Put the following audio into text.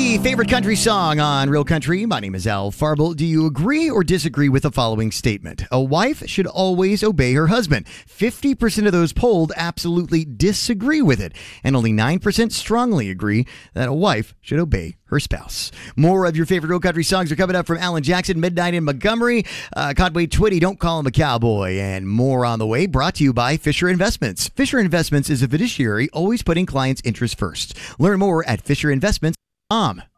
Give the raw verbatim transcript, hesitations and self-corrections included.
The favorite country song on Real Country. My name is Al Farble. Do you agree or disagree with the following statement? A wife should always obey her husband. fifty percent of those polled absolutely disagree with it, and only nine percent strongly agree that a wife should obey her spouse. More of your favorite Real Country songs are coming up from Alan Jackson, Midnight in Montgomery, uh, Conway Twitty, Don't Call Him a Cowboy, and more on the way, brought to you by Fisher Investments. Fisher Investments is a fiduciary, always putting clients' interests first. Learn more at fisher investments dot com.